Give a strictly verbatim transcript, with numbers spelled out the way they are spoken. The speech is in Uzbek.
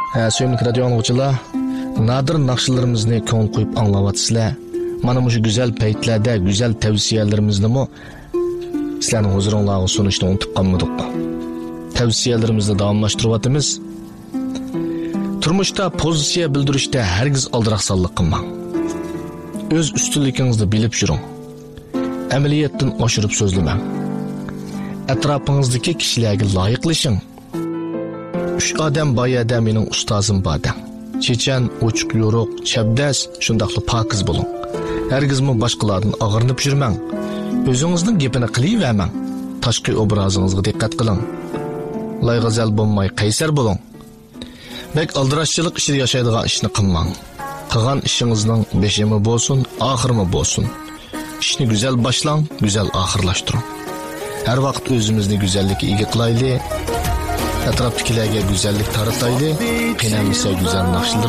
Ha, söyümlük radio anlıqçılar, nadir naqşlarımızı ko'ngil qo'yib anglayatsizlar. Mana bu güzel paytlarda güzel tavsiyalarimizni mo sizlarning huzuringizga sunishni unutib qolmadik. Tavsiyalarimizni davomlashtiryapmiz. Turmushda pozitsiya bildirishda hargiz aldiraqsanlik qilmang. O'z ustunligingizni bilib yuring. Amaliyotdan oshirib so'zlamang. Atrofingizdagi kishilarga loyiqlashing. Uch odam boyada mening ustozim bor. Chechan, ochiq yo'ruq, chabdas, shundaqli pokiz bo'ling. Hargizmi boshqalardan og'irnib yurmang. O'zingizning gapini qilavermang. Tashqi obrazingizga diqqat qiling. Layg'azal bo'lmay qaysar bo'ling. Bek aldirashchilik ishida yashaydigan ishni qilmang. Qilgan ishingizning beshimi bo'lsin, oxirimi bo'lsin. İşni güzel başlang, güzel ahırlaştırın. Her vaqt özümüzni güzellikka ega qilaylik. Atrofdagilarga güzellik tarataylik. Qiynalmasa güzel naqshlar